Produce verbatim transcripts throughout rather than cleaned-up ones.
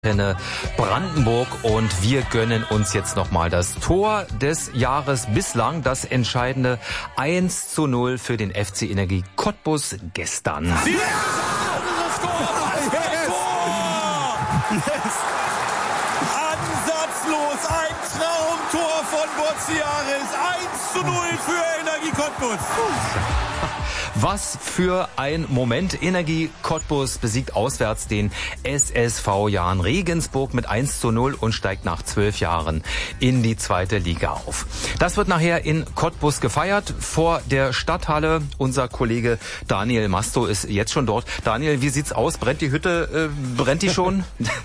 Brandenburg und wir gönnen uns jetzt nochmal das Tor des Jahres bislang, das entscheidende eins zu null für den F C Energie Cottbus gestern. Yes! Yes! Ansatzlos ein Traumtor von Boziaris, eins zu null für Energie Cottbus. Was für ein Moment. Energie Cottbus besiegt auswärts den S S V Jahn Regensburg mit eins zu null und steigt nach zwölf Jahren in die zweite Liga auf. Das wird nachher in Cottbus gefeiert vor der Stadthalle. Unser Kollege Daniel Masto ist jetzt schon dort. Daniel, wie sieht's aus? Brennt die Hütte? Äh, brennt die schon?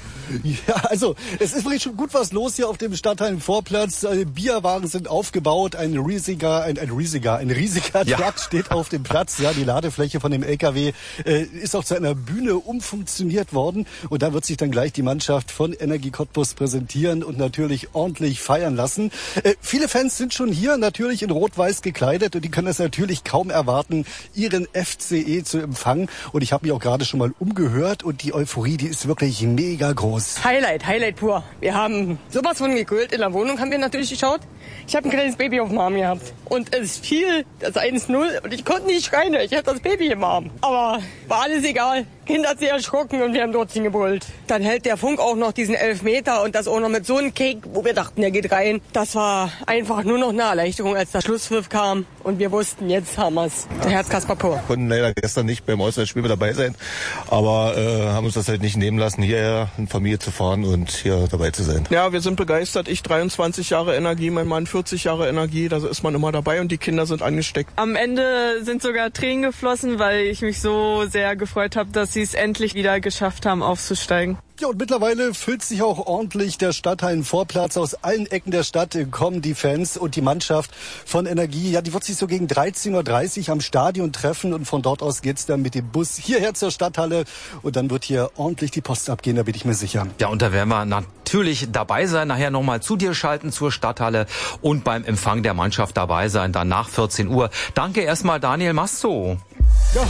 Ja, also es ist wirklich schon gut was los hier auf dem Stadthallenvorplatz. Bierwagen sind aufgebaut, ein riesiger, ein, ein riesiger, ein riesiger ja. Truck steht auf dem Platz. Ja, die Ladefläche von dem L K W äh, ist auch zu einer Bühne umfunktioniert worden und da wird sich dann gleich die Mannschaft von Energie Cottbus präsentieren und natürlich ordentlich feiern lassen. Äh, viele Fans sind schon hier, natürlich in Rot-Weiß gekleidet und die können es natürlich kaum erwarten, ihren F C E zu empfangen. Und ich habe mich auch gerade schon mal umgehört und die Euphorie, die ist wirklich mega groß. Highlight, Highlight pur. Wir haben sowas von gegrillt. In der Wohnung haben wir natürlich geschaut. Ich habe ein kleines Baby auf dem Arm gehabt. Und es fiel das eins null und ich konnte nicht schreien. Ich hatte das Baby im Arm. Aber war alles egal. Kind hat sich erschrocken und wir haben dort hingebrüllt. Dann hält der Funk auch noch diesen Elfmeter und das auch noch mit so einem Kick, wo wir dachten, der geht rein. Das war einfach nur noch eine Erleichterung, als der Schlusspfiff kam und wir wussten, jetzt haben wir's. Der Herzkasper pur. Wir konnten leider gestern nicht beim Auswärtsspiel mit dabei sein, aber äh, haben uns das halt nicht nehmen lassen, hierher in Familie zu fahren und hier dabei zu sein. Ja, wir sind begeistert. Ich dreiundzwanzig Jahre Energie, mein Mann vierzig Jahre Energie, da ist man immer dabei und die Kinder sind angesteckt. Am Ende sind sogar Tränen geflossen, weil ich mich so sehr gefreut habe, dass sie es endlich wieder geschafft haben, aufzusteigen. Ja, und mittlerweile füllt sich auch ordentlich der Stadthallenvorplatz. Aus allen Ecken der Stadt kommen die Fans und die Mannschaft von Energie. Ja, die wird sich so gegen dreizehn Uhr dreißig am Stadion treffen und von dort aus geht's dann mit dem Bus hierher zur Stadthalle und dann wird hier ordentlich die Post abgehen, da bin ich mir sicher. Ja, und da werden wir natürlich dabei sein, nachher nochmal zu dir schalten zur Stadthalle und beim Empfang der Mannschaft dabei sein, dann nach vierzehn Uhr. Danke erstmal Daniel Masto.